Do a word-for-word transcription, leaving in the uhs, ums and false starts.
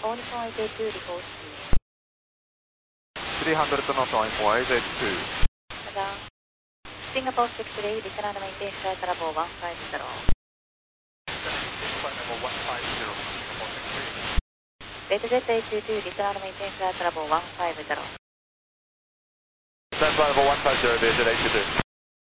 All Nippon eight eight two report. three hundred knots on Nippon eight eight two. Roger. Singapore six three, return and maintain flight level one five zero. Flight level one five zero, Singapore six three. Beta Jet eight two two, return and maintain flight level one five zero. Flight level one five zero, Beta Jet eight two two.